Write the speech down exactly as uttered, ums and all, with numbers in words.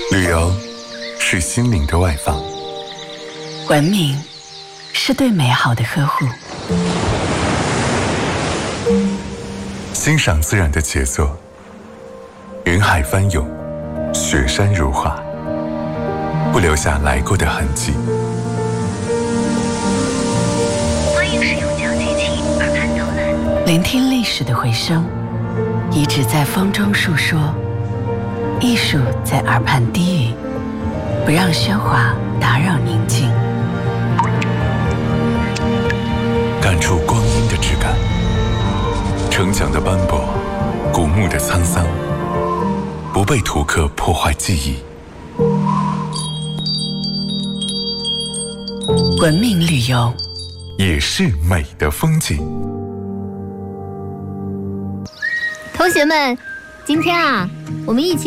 旅游是心灵的外放， 文明是对美好的呵护， 欣赏自然的杰作，云海翻涌，雪山如画，不留下来过的痕迹。 欢迎使用讲解器耳畔导览， 聆听历史的回声，遗址在风中述说，艺术在耳畔低语，不让喧哗打扰宁静， 感触光阴的质感，城墙的斑驳，古墓的沧桑，不被图刻破坏记忆。 文明旅游也是美的风景。 同学们，今天啊，我们一起